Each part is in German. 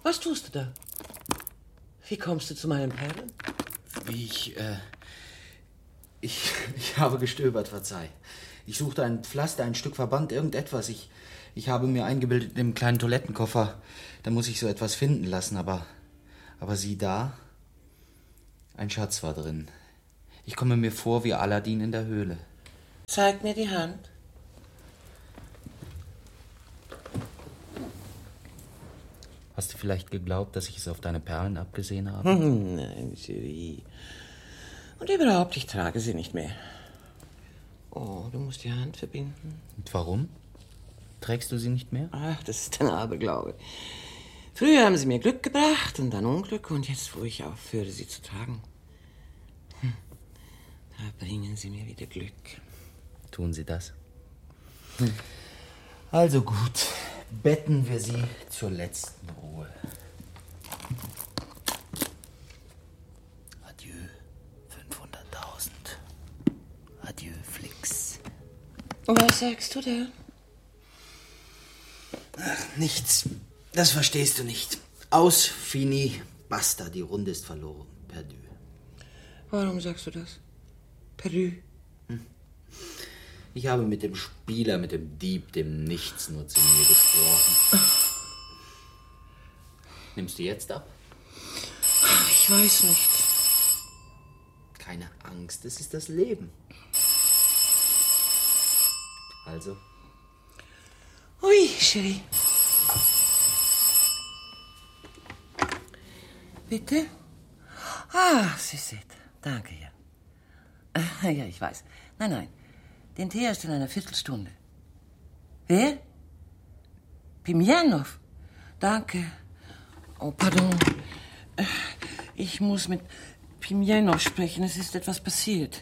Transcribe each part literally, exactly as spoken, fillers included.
Was tust du da? Wie kommst du zu meinen Perlen? Wie ich, äh... Ich, ich habe gestöbert, verzeih. Ich suchte ein Pflaster, ein Stück Verband, irgendetwas. Ich, ich habe mir eingebildet, im kleinen Toilettenkoffer, da muss ich so etwas finden lassen, aber... Aber sieh da, ein Schatz war drin. Ich komme mir vor wie Aladdin in der Höhle. Zeig mir die Hand. Hast du vielleicht geglaubt, dass ich es auf deine Perlen abgesehen habe? Nein, Cherie. Und überhaupt, ich trage sie nicht mehr. Oh, du musst die Hand verbinden. Und warum? Trägst du sie nicht mehr? Ach, das ist ein Aberglaube. Früher haben sie mir Glück gebracht und dann Unglück. Und jetzt, wo ich aufhöre, sie zu tragen, hm, da bringen sie mir wieder Glück. Tun sie das? Hm. Also gut, betten wir sie zur letzten Ruhe. Adieu, fünfhunderttausend. Adieu, Flix. Was sagst du denn? Ach, nichts. Das verstehst du nicht. Aus, fini, basta. Die Runde ist verloren. Perdu. Warum sagst du das? Perdu. Hm. Ich habe mit dem Spieler, mit dem Dieb, dem Nichts nur zu mir gesprochen. Nimmst du jetzt ab? Ich weiß nicht. Keine Angst, es ist das Leben. Also? Ui, Cherie. Bitte? Ah, Sie seht. Danke, ja. Ah, ja, ich weiß. Nein, nein. Den Tee erst in einer Viertelstunde. Wer? Pimjanov? Danke. Oh, pardon. Ich muss mit Pimjanov sprechen. Es ist etwas passiert.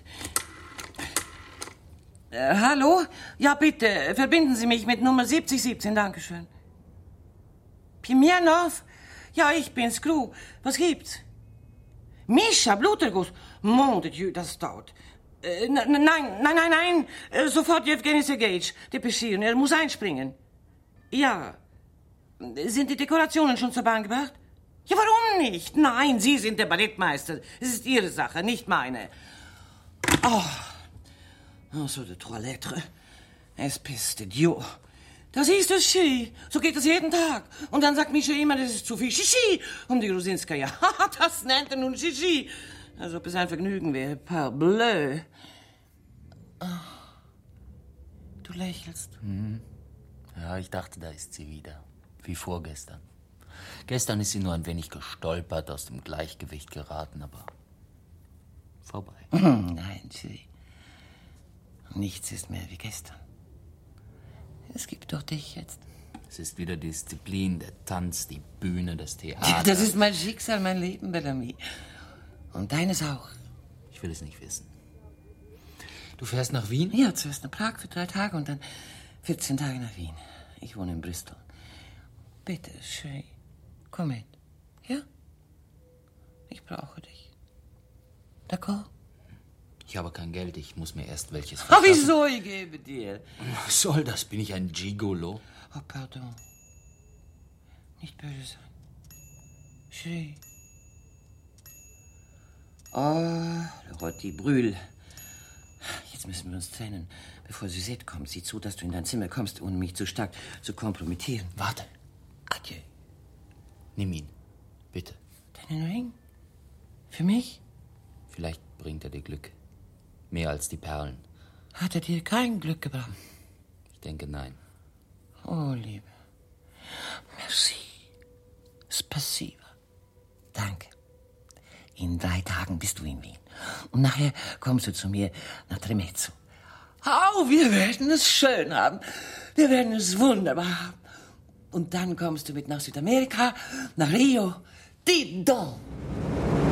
Äh, hallo? Ja, bitte. Verbinden Sie mich mit Nummer siebzig siebzehn. Dankeschön. Pimjanov? Ja, ich bin's, Gru. Was gibt's? Mischa, Bluterguss. Mon de Dieu, das dauert. Äh, nein, nein, nein, nein, nein. Äh, sofort Jewgeni Sergejitsch. Depeschieren, er muss einspringen. Ja. Sind die Dekorationen schon zur Bahn gebracht? Ja, warum nicht? Nein, Sie sind der Ballettmeister. Es ist Ihre Sache, nicht meine. Oh. Oh, so de trois lettres. Espèce de Dieu. Das ist es, Cherie. So geht es jeden Tag. Und dann sagt Mischa immer, das ist zu viel Shishi um die Grusinskaya. Das nennt er nun Shishi. Als ob es ein Vergnügen wäre. Parbleu. Oh. Du lächelst. Mhm. Ja, ich dachte, da ist sie wieder. Wie vorgestern. Gestern ist sie nur ein wenig gestolpert, aus dem Gleichgewicht geraten, aber vorbei. Nein, Cherie. Nichts ist mehr wie gestern. Es gibt doch dich jetzt. Es ist wieder Disziplin, der Tanz, die Bühne, das Theater. Das ist mein Schicksal, mein Leben, Bellamy. Und deines auch. Ich will es nicht wissen. Du fährst nach Wien? Ja, zuerst nach Prag für drei Tage und dann vierzehn Tage nach Wien. Ich wohne in Bristol. Bitte, Cherie, komm mit. Ja? Ich brauche dich. D'accord? Ich habe kein Geld, ich muss mir erst welches Ah, verschaffen. wieso? Ich gebe dir. Was soll das? Bin ich ein Gigolo? Oh, pardon. Nicht böse sein. Cherie. Oh, le rôti brûle. Jetzt müssen wir uns trennen. Bevor Suzette kommt, sieh zu, dass du in dein Zimmer kommst, ohne mich zu stark zu kompromittieren. Warte. Adieu. Nimm ihn. Bitte. Deinen Ring? Für mich? Vielleicht bringt er dir Glück. Mehr als die Perlen. Hat er dir kein Glück gebracht? Ich denke, nein. Oh, Liebe. Merci. Spasiba. Danke. In drei Tagen bist du in Wien. Und nachher kommst du zu mir nach Tremezzo. Oh, wir werden es schön haben. Wir werden es wunderbar haben. Und dann kommst du mit nach Südamerika, nach Rio. Dis donc.